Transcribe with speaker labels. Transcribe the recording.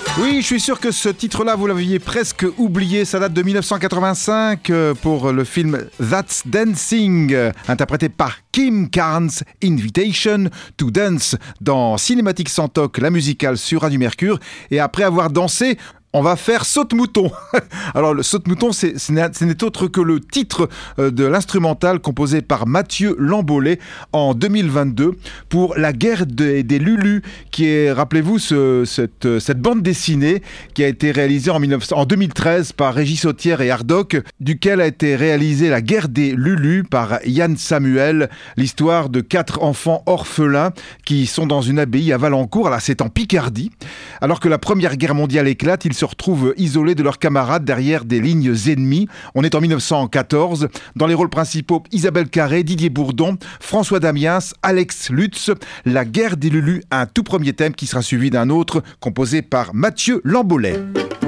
Speaker 1: Oui, je suis sûr que ce titre-là, vous l'aviez presque oublié. Ça date de 1985 pour le film That's Dancing, interprété par Kim Carnes, Invitation to Dance, dans Cinématique sans toc, la musicale sur Radio Mercure. Et après avoir dansé, on va faire Saute-Mouton. Alors, le Saute-Mouton, ce n'est autre que le titre de l'instrumental composé par Mathieu Lambolet en 2022 pour La guerre des Lulus, qui est, rappelez-vous, cette bande dessinée qui a été réalisée en 2013 par Régis Sautière et Hardoc, duquel a été réalisée La guerre des Lulus par Yann Samuel, l'histoire de 4 enfants orphelins qui sont dans une abbaye à Valencourt. Là, c'est en Picardie. Alors que la Première Guerre mondiale éclate, ils se retrouvent isolés de leurs camarades derrière des lignes ennemies. On est en 1914. Dans les rôles principaux, Isabelle Carré, Didier Bourdon, François Damiens, Alex Lutz. La guerre des Lulus, un tout premier thème qui sera suivi d'un autre composé par Mathieu Lambolet.